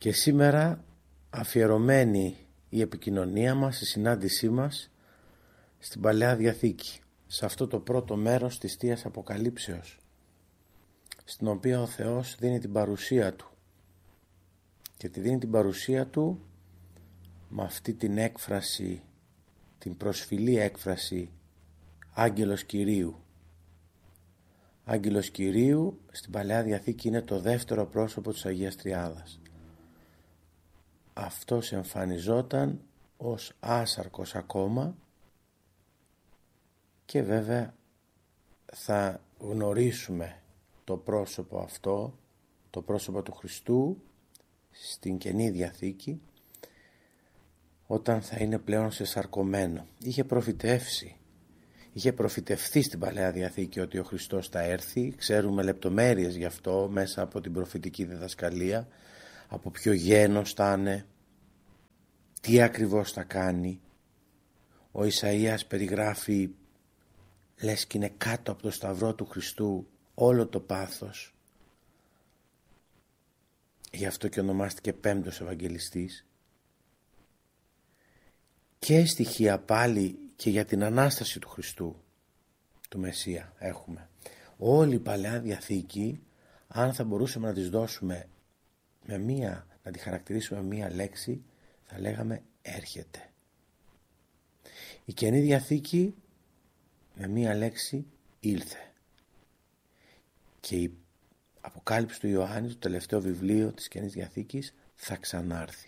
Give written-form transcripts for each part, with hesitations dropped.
Και σήμερα αφιερωμένη η επικοινωνία μας, η συνάντησή μας στην Παλαιά Διαθήκη, σε αυτό το πρώτο μέρος της Θείας Αποκαλύψεως, στην οποία ο Θεός δίνει την παρουσία Του, και τη δίνει την παρουσία Του με αυτή την έκφραση, την προσφυλή έκφραση Άγγελος Κυρίου. Άγγελος Κυρίου στην Παλαιά Διαθήκη είναι το δεύτερο πρόσωπο της Αγίας Τριάδας. Αυτός εμφανιζόταν ως άσαρκος ακόμα, και βέβαια θα γνωρίσουμε το πρόσωπο αυτό, το πρόσωπο του Χριστού στην Καινή Διαθήκη, όταν θα είναι πλέον σεσαρκωμένο. Είχε προφητευθεί στην Παλαιά Διαθήκη ότι ο Χριστός θα έρθει. Ξέρουμε λεπτομέρειες γι' αυτό μέσα από την προφητική διδασκαλία, από ποιο γένος θα είναι, τι ακριβώς θα κάνει. Ο Ισαΐας περιγράφει, λες και είναι κάτω από το σταυρό του Χριστού όλο το πάθος. Γι' αυτό και ονομάστηκε πέμπτος Ευαγγελιστής. Και στοιχεία πάλι και για την Ανάσταση του Χριστού, του Μεσσία έχουμε. Όλη η Παλαιά Διαθήκη, αν θα μπορούσαμε να τις δώσουμε να τη χαρακτηρίσουμε με μία λέξη, θα λέγαμε έρχεται. Η Καινή Διαθήκη με μία λέξη ήλθε. Και η Αποκάλυψη του Ιωάννη, το τελευταίο βιβλίο της Καινής Διαθήκης, θα ξανάρθει.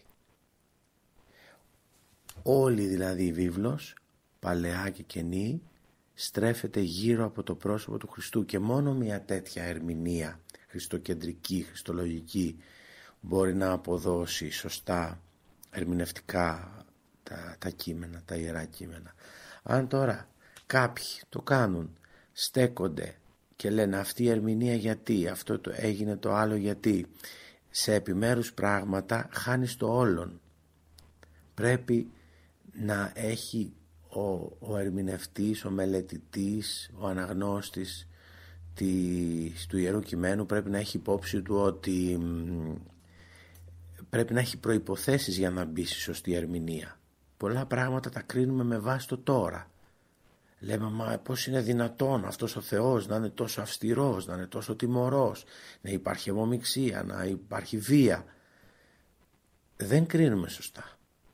Όλη δηλαδή η βίβλος, Παλαιά και Καινή, στρέφεται γύρω από το πρόσωπο του Χριστού, και μόνο μια τέτοια ερμηνεία χριστοκεντρική, χριστολογική, μπορεί να αποδώσει σωστά ερμηνευτικά τα κείμενα, τα ιερά κείμενα. Αν τώρα κάποιοι το κάνουν, στέκονται και λένε αυτή η ερμηνεία γιατί, αυτό το έγινε το άλλο γιατί, σε επιμέρους πράγματα χάνεις το όλον. Πρέπει να έχει ο ερμηνευτής, ο μελετητής, ο αναγνώστης του Ιερού Κειμένου, πρέπει να έχει υπόψη του ότι πρέπει να έχει προϋποθέσεις για να μπει στη σωστή ερμηνεία. Πολλά πράγματα τα κρίνουμε με βάση το τώρα. Λέμε, μα πώς είναι δυνατόν αυτός ο Θεός να είναι τόσο αυστηρός, να είναι τόσο τιμωρός, να υπάρχει αιμομιξία, να υπάρχει βία. Δεν κρίνουμε σωστά.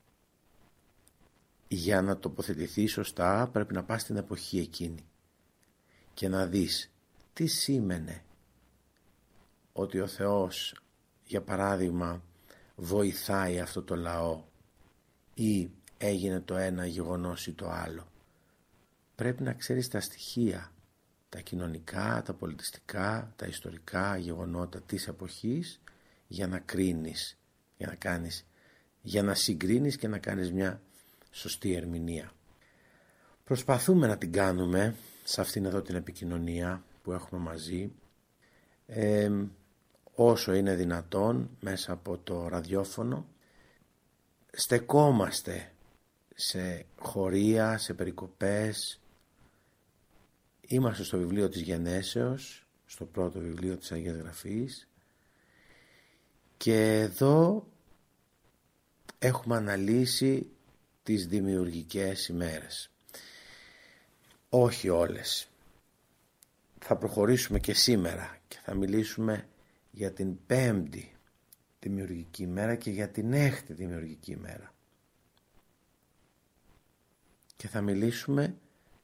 Για να τοποθετηθεί σωστά πρέπει να πας στην εποχή εκείνη και να δεις τι σήμαινε ότι ο Θεός, για παράδειγμα, βοηθάει αυτό το λαό ή έγινε το ένα γεγονός ή το άλλο. Πρέπει να ξέρεις τα στοιχεία, τα κοινωνικά, τα πολιτιστικά, τα ιστορικά γεγονότα της εποχής για να κρίνεις, για να συγκρίνεις και να κάνεις μια σωστή ερμηνεία. Προσπαθούμε να την κάνουμε σε αυτήν εδώ την επικοινωνία που έχουμε μαζί, όσο είναι δυνατόν μέσα από το ραδιόφωνο. Στεκόμαστε σε χωρία, σε περικοπές. Είμαστε στο βιβλίο της Γενέσεως, στο πρώτο βιβλίο της Αγίας Γραφής, και εδώ έχουμε αναλύσει τις δημιουργικές ημέρες. Όχι όλες. Θα προχωρήσουμε και σήμερα και θα μιλήσουμε για την πέμπτη δημιουργική ημέρα και για την έκτη δημιουργική ημέρα. Και θα μιλήσουμε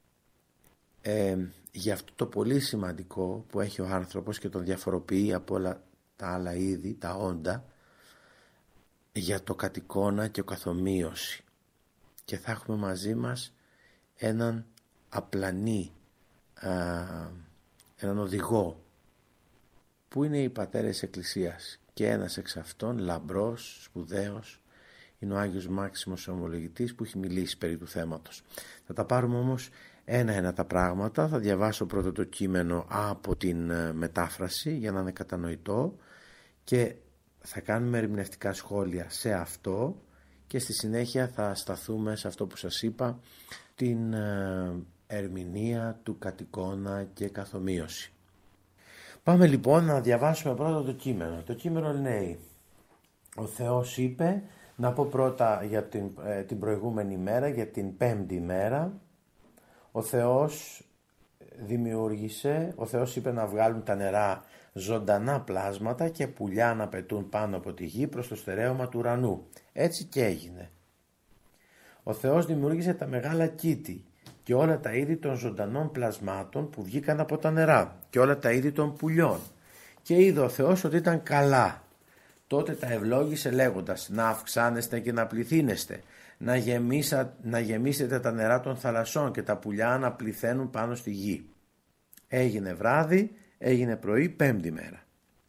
για αυτό το πολύ σημαντικό που έχει ο άνθρωπος και τον διαφοροποιεί από όλα τα άλλα είδη, τα όντα, για το κατ' και ο καθομοίωση. Και θα έχουμε μαζί μας έναν απλανή, έναν οδηγό, που είναι οι πατέρες της Εκκλησίας, και ένας εξ αυτών, λαμπρός, σπουδαίος, είναι ο Άγιος Μάξιμος ο Ομολογητής, που έχει μιλήσει περί του θέματος. Θα τα πάρουμε όμως ένα-ένα τα πράγματα. Θα διαβάσω πρώτα το κείμενο από την μετάφραση για να είναι κατανοητό, και θα κάνουμε ερμηνευτικά σχόλια σε αυτό, και στη συνέχεια θα σταθούμε σε αυτό που σας είπα, την ερμηνεία του κατ' και καθομοίωση. Πάμε λοιπόν να διαβάσουμε πρώτα το κείμενο. Το κείμενο λέει: Ο Θεός είπε, να πω πρώτα για την προηγούμενη μέρα, για την πέμπτη μέρα. Ο Θεός είπε να βγάλουν τα νερά ζωντανά πλάσματα και πουλιά να πετούν πάνω από τη γη προς το στερέωμα του ουρανού. Έτσι και έγινε. Ο Θεός δημιούργησε τα μεγάλα κήτη και όλα τα είδη των ζωντανών πλασμάτων που βγήκαν από τα νερά και όλα τα είδη των πουλιών. Και είδε ο Θεός ότι ήταν καλά. Τότε τα ευλόγησε λέγοντας, να αυξάνεστε και να πληθύνεστε, να γεμίσετε τα νερά των θαλασσών και τα πουλιά να πληθαίνουν πάνω στη γη. Έγινε βράδυ, έγινε πρωί, πέμπτη μέρα.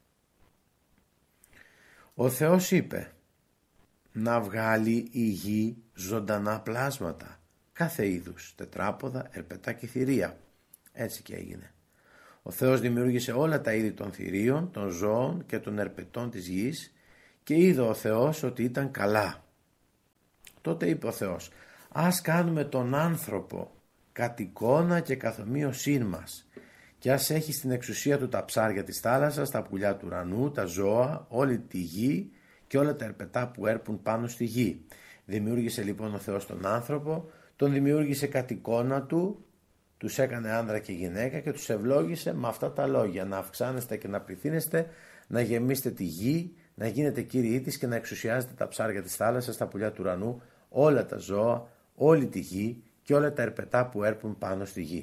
Ο Θεός είπε να βγάλει η γη ζωντανά πλάσματα, κάθε είδους, τετράποδα, ερπετά και θηρία. Έτσι και έγινε. Ο Θεός δημιούργησε όλα τα είδη των θηρίων, των ζώων και των ερπετών της γης και είδε ο Θεός ότι ήταν καλά. Τότε είπε ο Θεός, ας κάνουμε τον άνθρωπο κατ' εικόνα και καθ' ομοίωσήν μας και ας έχει στην εξουσία του τα ψάρια της θάλασσας, τα πουλιά του ουρανού, τα ζώα, όλη τη γη και όλα τα ερπετά που έρπουν πάνω στη γη. Δημιούργησε λοιπόν ο Θεός τον άνθρωπο, τον δημιούργησε κατ' εικόνα του, τους έκανε άνδρα και γυναίκα και τους ευλόγησε με αυτά τα λόγια, να αυξάνεστε και να πληθύνεστε, να γεμίσετε τη γη, να γίνετε κύριοι της και να εξουσιάζετε τα ψάρια της θάλασσας, τα πουλιά του ουρανού, όλα τα ζώα, όλη τη γη και όλα τα ερπετά που έρπουν πάνω στη γη.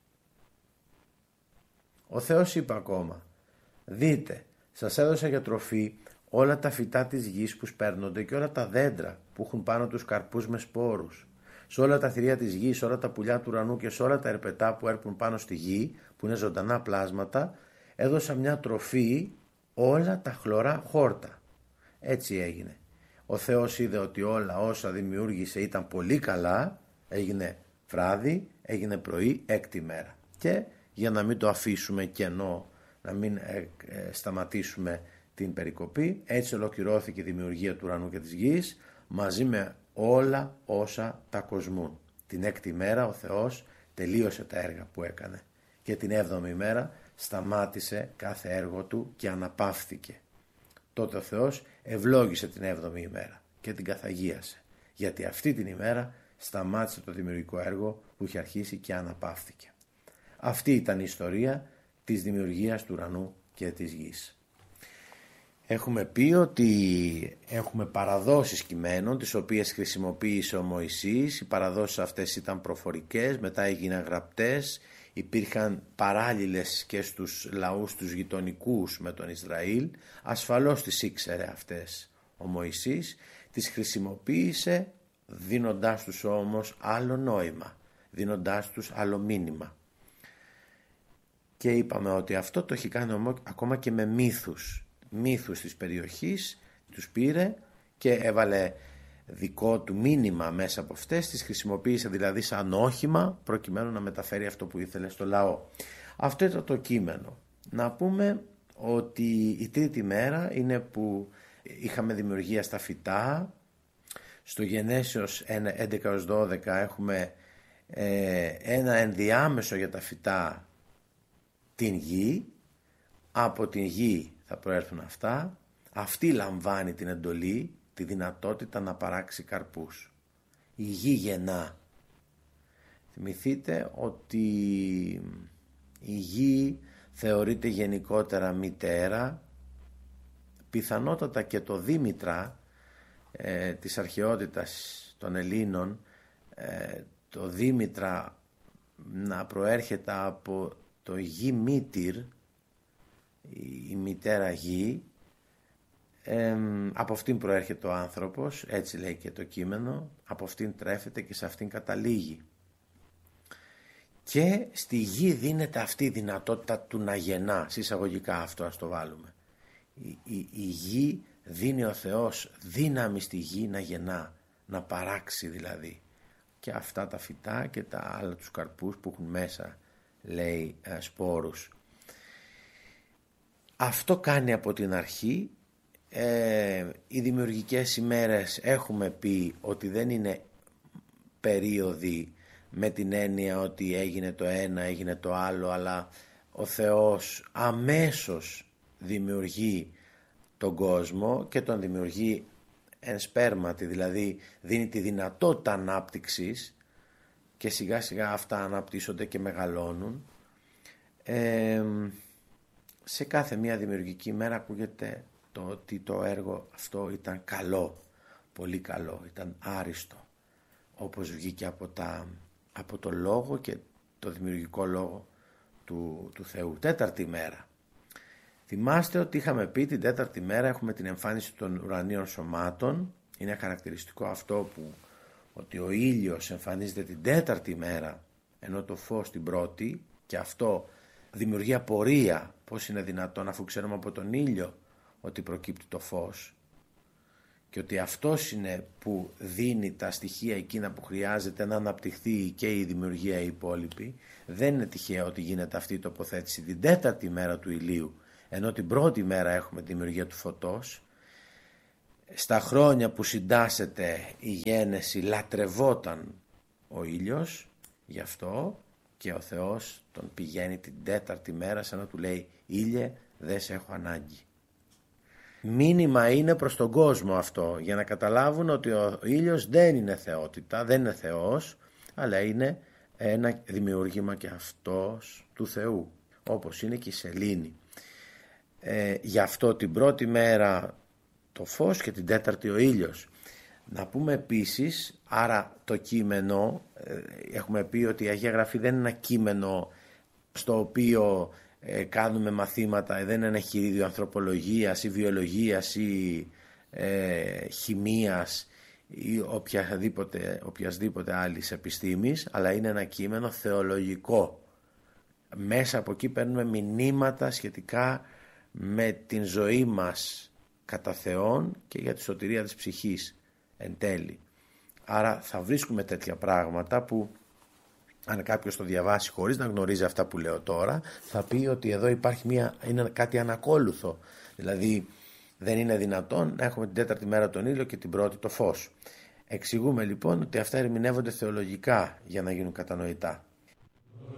Ο Θεός είπε ακόμα, δείτε, σας έδωσα για τροφή όλα τα φυτά της γης που σπέρνονται και όλα τα δέντρα που έχουν πάνω τους καρπούς με σπόρους. Σε όλα τα θηρία της γης, σε όλα τα πουλιά του ουρανού και σε όλα τα ερπετά που έρπουν πάνω στη γη, που είναι ζωντανά πλάσματα, έδωσα μια τροφή όλα τα χλωρά χόρτα. Έτσι έγινε. Ο Θεός είδε ότι όλα όσα δημιούργησε ήταν πολύ καλά, έγινε βράδυ, έγινε πρωί, έκτη μέρα. Και για να μην το αφήσουμε κενό, να μην σταματήσουμε την περικοπή, έτσι ολοκληρώθηκε η δημιουργία του ουρανού και της γης μαζί με όλα όσα τα κοσμούν. Την έκτη μέρα ο Θεός τελείωσε τα έργα που έκανε και την 7η μέρα σταμάτησε κάθε έργο του και αναπαύθηκε. Τότε ο Θεός ευλόγησε την 7η ημέρα και την καθαγίασε, γιατί αυτή την ημέρα σταμάτησε το δημιουργικό έργο που είχε αρχίσει και αναπαύθηκε. Αυτή ήταν η ιστορία της δημιουργίας του ουρανού και της γης. Έχουμε πει ότι έχουμε παραδόσεις κειμένων τις οποίες χρησιμοποίησε ο Μωυσής. Οι παραδόσεις αυτές ήταν προφορικές, μετά έγιναν γραπτές, υπήρχαν παράλληλες και στους λαούς τους γειτονικούς με τον Ισραήλ. Ασφαλώς τις ήξερε αυτές ο Μωυσής, τις χρησιμοποίησε δίνοντάς τους όμως άλλο νόημα, δίνοντάς τους άλλο μήνυμα. Και είπαμε ότι αυτό το έχει κάνει ακόμα και με μύθους της περιοχής, τους πήρε και έβαλε δικό του μήνυμα μέσα από αυτές, τις χρησιμοποίησε δηλαδή σαν όχημα προκειμένου να μεταφέρει αυτό που ήθελε στο λαό. Αυτό ήταν το κείμενο. Να πούμε ότι η τρίτη μέρα είναι που είχαμε δημιουργία στα φυτά. Στο Γενέσεως 11-12 έχουμε ένα ενδιάμεσο για τα φυτά, την γη. Από την γη θα προέρθουν αυτά. Αυτή λαμβάνει την εντολή, τη δυνατότητα να παράξει καρπούς. Η γη γεννά. Θυμηθείτε ότι η γη θεωρείται γενικότερα μητέρα. Πιθανότατα και το Δήμητρα της αρχαιότητας των Ελλήνων, το Δήμητρα να προέρχεται από το γη μήτυρ, η μητέρα γη, από αυτήν προέρχεται ο άνθρωπος, έτσι λέει και το κείμενο, από αυτήν τρέφεται και σε αυτήν καταλήγει. Και στη γη δίνεται αυτή η δυνατότητα του να γεννά, συσσαγωγικά αυτό ας το βάλουμε. Η γη δίνει ο Θεός δύναμη στη γη να γεννά, να παράξει δηλαδή. Και αυτά τα φυτά και τα άλλα τους καρπούς που έχουν μέσα, λέει, σπόρους. Αυτό κάνει από την αρχή. Οι δημιουργικές ημέρες έχουμε πει ότι δεν είναι περίοδοι με την έννοια ότι έγινε το ένα, έγινε το άλλο, αλλά ο Θεός αμέσως δημιουργεί τον κόσμο και τον δημιουργεί εν σπέρματι, δηλαδή δίνει τη δυνατότητα ανάπτυξης και σιγά σιγά αυτά αναπτύσσονται και μεγαλώνουν. Σε κάθε μία δημιουργική μέρα ακούγεται το ότι το έργο αυτό ήταν καλό, πολύ καλό, ήταν άριστο, όπως βγήκε από το λόγο και το δημιουργικό λόγο του Θεού. Τέταρτη μέρα. Θυμάστε ότι είχαμε πει την τέταρτη μέρα έχουμε την εμφάνιση των ουρανίων σωμάτων. Είναι χαρακτηριστικό αυτό ότι ο ήλιος εμφανίζεται την τέταρτη μέρα ενώ το φως την πρώτη, και αυτό δημιουργεί απορία πώς είναι δυνατόν, αφού ξέρουμε από τον ήλιο ότι προκύπτει το φως και ότι αυτός είναι που δίνει τα στοιχεία εκείνα που χρειάζεται να αναπτυχθεί και η δημιουργία η υπόλοιπη. Δεν είναι τυχαίο ότι γίνεται αυτή η τοποθέτηση την τέταρτη μέρα του ηλίου, ενώ την πρώτη μέρα έχουμε τη δημιουργία του φωτός. Στα χρόνια που συντάσσεται η γένεση λατρευόταν ο ήλιος, γι' αυτό και ο Θεός τον πηγαίνει την τέταρτη μέρα σαν να του λέει «Ήλιε, δεν σε έχω ανάγκη». Μήνυμα είναι προς τον κόσμο αυτό, για να καταλάβουν ότι ο ήλιος δεν είναι θεότητα, δεν είναι Θεός, αλλά είναι ένα δημιούργημα και αυτός του Θεού, όπως είναι και η σελήνη. Γι' αυτό την πρώτη μέρα το φως και την τέταρτη ο ήλιος. Να πούμε επίσης, άρα το κείμενο, έχουμε πει ότι η Αγία Γραφή δεν είναι ένα κείμενο στο οποίο κάνουμε μαθήματα, δεν είναι ένα χειρίδιο ανθρωπολογίας ή βιολογίας ή χημείας ή οποιασδήποτε άλλης επιστήμης, αλλά είναι ένα κείμενο θεολογικό. Μέσα από εκεί παίρνουμε μηνύματα σχετικά με την ζωή μας κατά Θεόν και για τη σωτηρία της ψυχής εν τέλει. Άρα θα βρίσκουμε τέτοια πράγματα που αν κάποιος το διαβάσει χωρίς να γνωρίζει αυτά που λέω τώρα, θα πει ότι εδώ υπάρχει είναι κάτι ανακόλουθο. Δηλαδή δεν είναι δυνατόν να έχουμε την τέταρτη μέρα τον ήλιο και την πρώτη το φως. Εξηγούμε λοιπόν ότι αυτά ερμηνεύονται θεολογικά για να γίνουν κατανοητά.